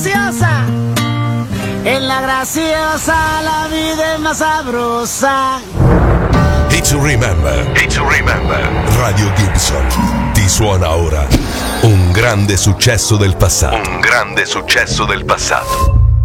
graciosa, en la graciosa la vida es más sabrosa. It's to remember. Radio Gibson ti suona ora un grande successo del passato.